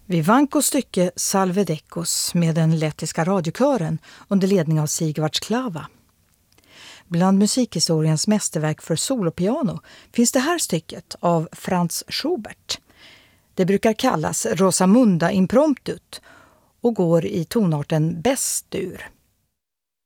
Vivancos stycke Salve Decus med den lettiska radiokören under ledning av Sigvard Sklava. Bland musikhistoriens mästerverk för solopiano finns det här stycket av Franz Schubert. Det brukar kallas Rosamunda impromptut och går i tonarten Bess-dur.